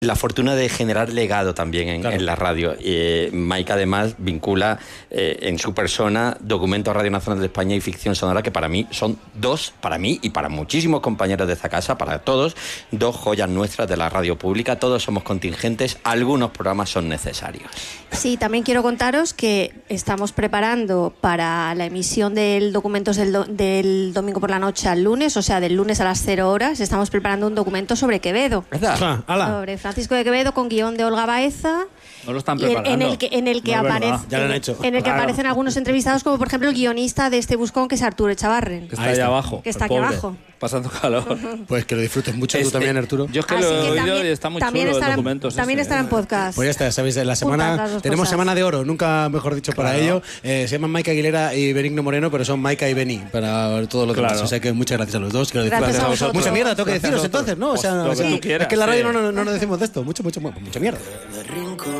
la fortuna de generar legado también en la radio. Maika además vincula en su persona Documentos Radio Nacional de España y Ficción Sonora, que para mí son dos, para mí y para muchísimos compañeros de esta casa, para todos, dos joyas nuestras de la radio pública. Todos somos contingentes, algunos programas son necesarios. Sí, también quiero contaros que estamos preparando para la emisión del Documentos del domingo por la noche al lunes, o sea, del lunes a las 0 horas, estamos preparando un documento sobre Quevedo. Sobre Francisco de Quevedo, con guión de Olga Baeza. No lo están preparando. En el que aparecen algunos entrevistados, como por ejemplo el guionista de este buscón, que es Arturo Echavarren. Que está ahí abajo. Que está aquí abajo. Pasando calor. Pues que lo disfrutes mucho tú también, Arturo. Yo es que lo he oído y está muy chulo el documento. También estará en podcast. Pues ya está, sabéis, la semana tenemos Semana de Oro, nunca mejor dicho para ello. Se llaman Maika Aguilera y Benigno Moreno, pero son Maika y Beni para todos los demás. O sea que muchas gracias a los dos. Gracias a vosotros. Mucha mierda tengo que deciros entonces, ¿no? O sea, lo que tú quieras. es que en la radio no decimos de esto. Mucha mierda.